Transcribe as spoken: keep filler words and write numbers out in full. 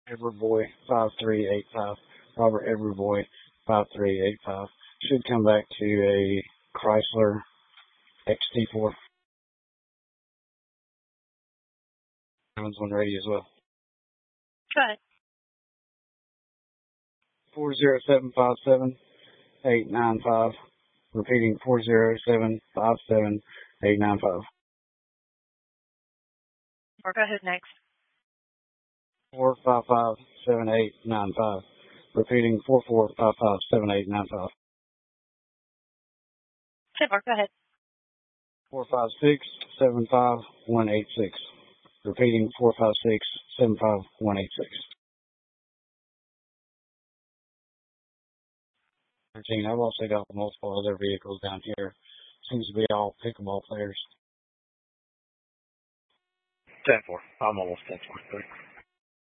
Edward Boy five three eight five. Robert Edward Boy five three eight five. Should come back to a Chrysler X T four. Someone's on ready as well. Go ahead. four zero seven five seven eight nine five. Repeating four zero seven five seven eight nine five. Or go ahead next. four five five seven eight nine five. Repeating four four five five seven eight nine five. Say more. Go ahead. four five six seven five one eight six. Repeating four five six seven five one eight six. thirteen. I've also got multiple other vehicles down here. Seems to be all pickleball players. ten four. I'm almost ten four.